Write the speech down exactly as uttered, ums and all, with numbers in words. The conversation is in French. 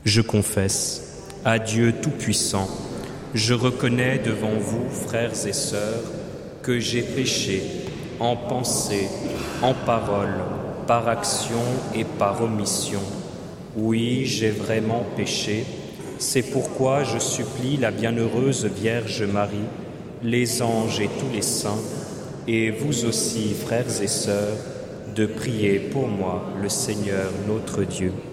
Je confesse à Dieu Tout-Puissant, je reconnais devant vous, frères et sœurs, que j'ai péché en pensée, en parole, par action et par omission. Oui, j'ai vraiment péché. C'est pourquoi je supplie la bienheureuse Vierge Marie, les anges et tous les saints, et vous aussi, frères et sœurs, de prier pour moi le Seigneur notre Dieu.